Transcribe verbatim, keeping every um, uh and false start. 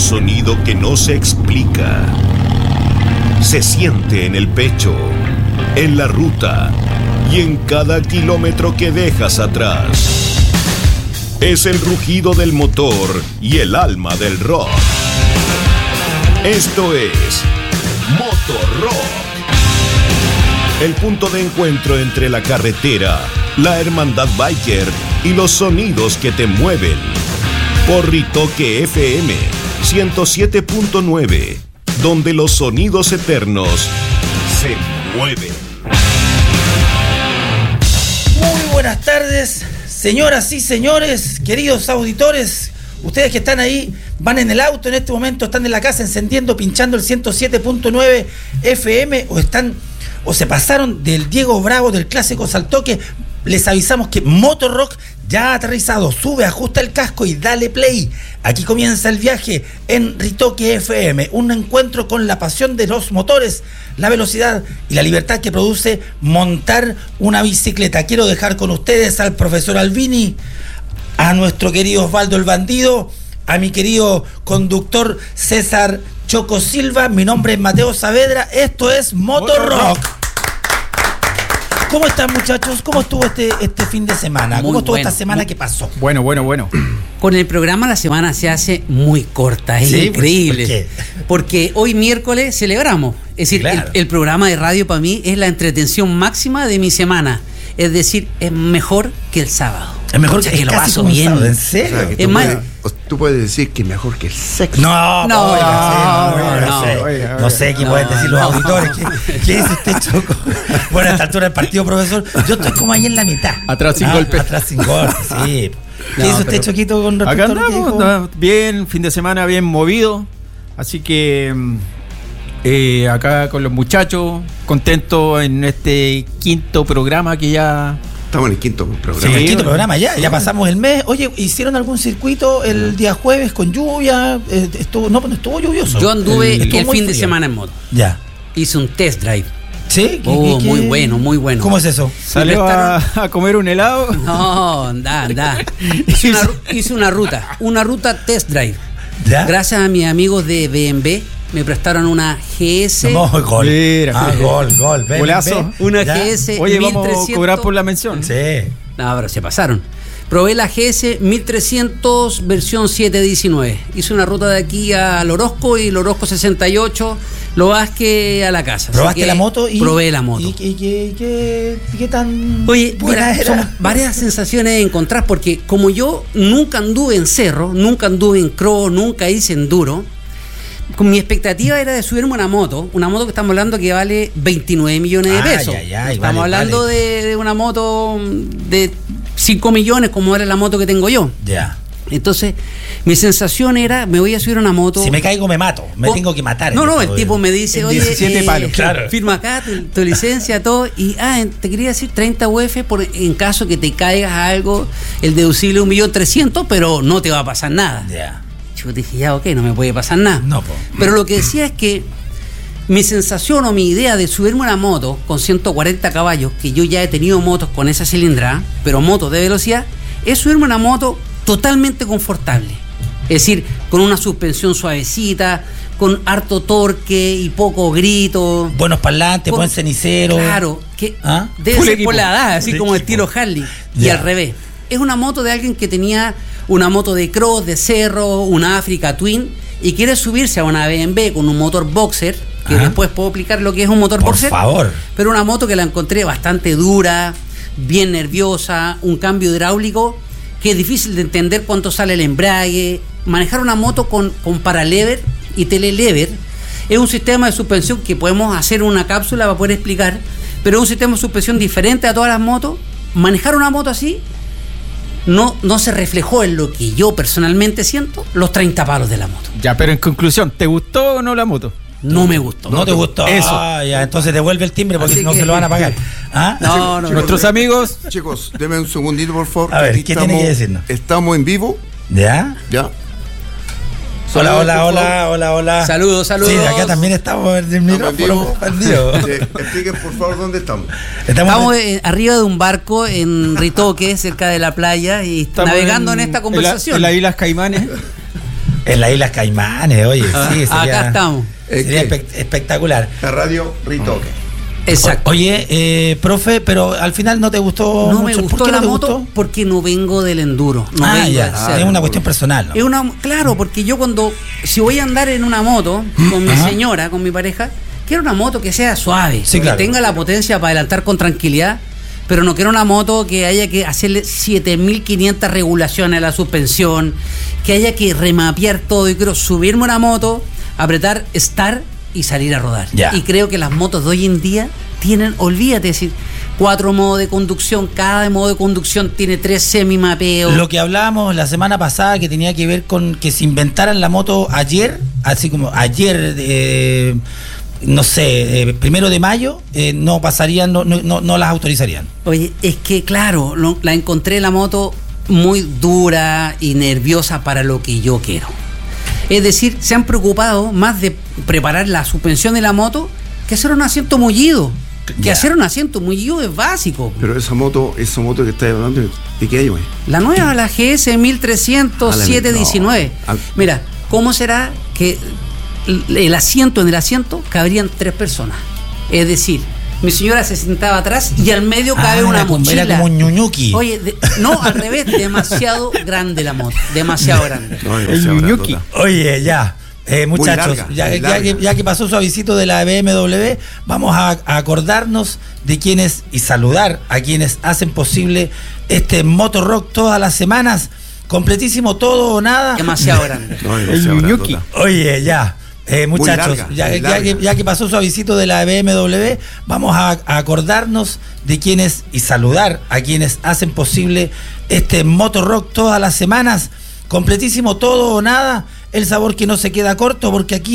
sonido que no se explica. Se siente en el pecho, en la ruta y en cada kilómetro que dejas atrás. Es el rugido del motor y el alma del rock. Esto es Motor Rock. El punto de encuentro entre la carretera, la hermandad biker y los sonidos que te mueven. Por Ritoque F M ciento siete punto nueve, donde los sonidos eternos se mueven. Muy buenas tardes, señoras y señores, queridos auditores. Ustedes que están ahí, van en el auto en este momento, están en la casa encendiendo, pinchando el ciento siete punto nueve F M, o están o se pasaron del Diego Bravo, del clásico Saltoque. Les avisamos que Motor Rock ya ha aterrizado. Sube, ajusta el casco y dale play. Aquí comienza el viaje en Ritoque F M. Un encuentro con la pasión de los motores, la velocidad y la libertad que produce montar una bicicleta. Quiero dejar con ustedes al profesor Albini, a nuestro querido Osvaldo el Bandido, a mi querido conductor César Choco Silva. Mi nombre es Mateo Saavedra. Esto es Motor, Motor Rock. Rock. ¿Cómo están, muchachos? ¿Cómo estuvo este, este fin de semana? Muy ¿Cómo estuvo bueno, esta semana muy, que pasó? Bueno, bueno, bueno. Con el programa la semana se hace muy corta, es ¿Sí? increíble. ¿Por qué? Porque hoy miércoles celebramos. Es decir, claro. el, el, el programa de radio para mí es la entretención máxima de mi semana. Es decir, es mejor que el sábado. Es mejor que, que el lo casi paso como bien. sábado, ¿en serio? O sea, que es tú, más, puedes, tú puedes decir que mejor que el sexo. No, no, oiga, sí, no, no, no, no, sé, oiga, no sé qué no, pueden decir los no. auditores. ¿Qué, qué dice usted, Choco? Bueno, a esta altura del partido, profesor, yo estoy como ahí en la mitad. Atrás sin ah, golpe. Atrás sin golpe, sí. ¿Qué No, dice usted, pero Choquito, con respecto Acá a lo que andamos, dijo? no, bien, fin de semana bien movido. Así que eh, acá con los muchachos, contento en este quinto programa que ya... Estamos en el quinto Sí, programa. el quinto programa ya, ya pasamos el mes. Oye, ¿hicieron algún circuito el día jueves con lluvia? Eh, Estuvo, no, no estuvo lluvioso. yo anduve el, Estuvo muy fin de frío. semana en moto. Ya. Hice un test drive. ¿Sí? ¿Qué- Oh, qué- muy qué- bueno, muy bueno. ¿Cómo es eso? Salió a, a comer un helado. No, anda, anda. Hice una, hice una ruta, una ruta test drive. ¿Ya? Gracias a mis amigos de B M W me prestaron una G S. No, gol. Mira, ah, qué- gol, gol. Ven, Golazo. ven. Una ¿Ya? G S Oye, mil vamos trescientos. a cobrar por la mención. Sí. No, pero se pasaron. Probé la G S mil trescientos versión siete diecinueve. Hice una ruta de aquí al Orozco y el Orozco sesenta y ocho, lo Vázquez a la casa. Así ¿Probaste que la moto? Y, probé la moto. ¿Y qué, qué, qué, qué tan Oye, buena mira, era? son varias sensaciones encontradas porque como yo nunca anduve en cerro, nunca anduve en cross, nunca hice enduro, con mi expectativa era de subirme una moto, una moto que estamos hablando que vale veintinueve millones de Ay, pesos. ay, ay, estamos vale, hablando vale. De, de una moto de cinco millones como era la moto que tengo yo. Ya. Entonces, mi sensación era, me voy a subir a una moto. Si me caigo me mato, me Oh, tengo que matar. No, no, el Esto, tipo me dice, en oye, diecisiete eh, palos. Claro. firma acá tu, tu licencia, todo, y ah, te quería decir treinta U F por, en caso que te caigas a algo, el deducible un millón trescientos, pero no te va a pasar nada. Ya. Yo dije, ya, ok, no me puede pasar nada. No, po. Pero lo que decía es que mi sensación o mi idea de subirme una moto con ciento cuarenta caballos, que yo ya he tenido motos con esa cilindrada, pero motos de velocidad, es subirme una moto totalmente confortable. Es decir, con una suspensión suavecita, con harto torque y poco grito. Buenos parlantes, Con- buen cenicero. Claro, que ¿Ah? debe Full ser equipo. por la edad, así Full como equipo. estilo Harley. Y Ya. al revés. Es una moto de alguien que tenía una moto de cross, de cerro, una Africa Twin, y quiere subirse a una B M W con un motor boxer, que Ajá. después puedo explicar lo que es un motor Por boxer. favor. Pero una moto que la encontré bastante dura, bien nerviosa, un cambio hidráulico que es difícil de entender cuánto sale el embrague. Manejar una moto con, con paralever y telelever es un sistema de suspensión que podemos hacer una cápsula para poder explicar, pero es un sistema de suspensión diferente a todas las motos. Manejar una moto así no, no se reflejó en lo que yo personalmente siento, los treinta palos de la moto. Ya, pero en conclusión, ¿te gustó o no la moto? No me gustó. ¿No te gustó? Eso. Ah, ya, entonces devuelve el timbre porque Así si no que- se lo van a pagar. ¿Ah? No, no, Nuestros no. amigos, Chicos, denme un segundito, por favor. A que ver, aquí ¿qué tiene que decirnos? Estamos en vivo, ¿Ya? ya. Hola, Saludos, hola, por hola, favor. hola, hola. Saludos, saludos. Sí, de acá también estamos en el Estamos en micrófono vivo. expandido. Sí, expliquen, por favor, dónde estamos. Estamos eh, arriba de un barco en Ritoque, cerca de la playa, y estamos navegando en, esta conversación. En, la, en las Islas Caimanes. En las Islas Caimanes, oye, Ah, sí, sería, acá estamos. sería ¿Qué? espe- espectacular. La radio Ritoque. Exacto. Oye, eh, profe, pero al final no te gustó No me mucho. gustó ¿Por qué la no te moto gustó? porque no vengo del enduro. No ah, vengo ya, del ah, cerro. es una cuestión personal, ¿no? Es una, claro, porque yo cuando, si voy a andar en una moto con mi Ajá. señora, con mi pareja, quiero una moto que sea suave, Sí, que claro. tenga la potencia para adelantar con tranquilidad, pero no quiero una moto que haya que hacerle siete mil quinientas regulaciones a la suspensión, que haya que remapear todo. Yo quiero subirme a una moto, apretar start y salir a rodar. Ya. Y creo que las motos de hoy en día tienen, olvídate, es decir, cuatro modos de conducción, cada modo de conducción tiene tres semimapeos. Lo que hablábamos la semana pasada que tenía que ver con que se inventaran la moto ayer, así como ayer, eh, no sé, eh, primero de mayo, eh, no pasarían, no, no, no, no las autorizarían. Oye, es que claro, lo- la encontré la moto muy dura y nerviosa para lo que yo quiero. Es decir, se han preocupado más de preparar la suspensión de la moto que hacer un asiento mullido. Que Ya. hacer un asiento mullido es básico. Pero esa moto, esa moto que está hablando, ¿de qué año es? La nueva, la G S mil trescientos Ah, la- siete diecinueve. no. Ah. Mira, ¿cómo será que el el asiento, en el asiento cabrían tres personas? Es decir, mi señora se sentaba atrás y al medio cabe Ah, una era como- mochila. era como un ñuñuki. Oye, de- no, al revés, demasiado grande la moto, demasiado grande. No, El demasiado Ñuñuki. grandota. Oye, ya. Eh, muchachos, larga, ya, muy ya larga. que, ya que pasó su avisito de la B M W, vamos a, a acordarnos de quienes y saludar a quienes hacen posible este Moto Rock todas las semanas. Completísimo todo o nada. Demasiado grande. No, demasiado El Ñuñuki. grandota. Oye, ya. Eh, muchachos, larga, ya, muy ya larga. que, ya que pasó su avisito de la B M W, vamos a, a acordarnos de quienes y saludar a quienes hacen posible este Moto Rock todas las semanas. Completísimo todo o nada. El sabor que no se queda corto, porque aquí